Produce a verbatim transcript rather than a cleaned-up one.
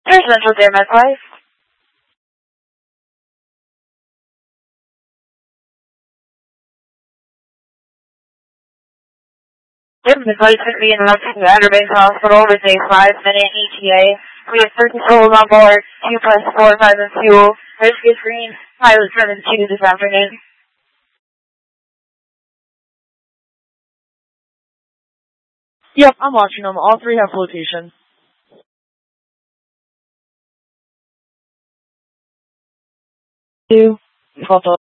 Here's Central Day MetLife. Jim McLeod's going to be in Lexington Outerbanks Hospital with a five-minute E T A. We have thirty souls on board, two plus four, five in fuel. Risk is green. Pilot driven two this afternoon. Yep, I'm watching them. All three have flotation. Two. Photo.